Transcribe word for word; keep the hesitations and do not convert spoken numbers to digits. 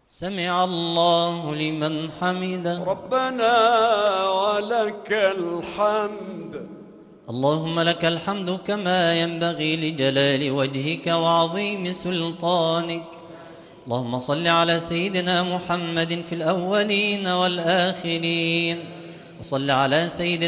سمع الله لمن حمده. ربنا ولك الحمد. اللهم لك الحمد كما ينبغي لجلال وجهك وعظيم سلطانك. اللهم صل على سيدنا محمد في الأولين والآخرين، وصل على سيدنا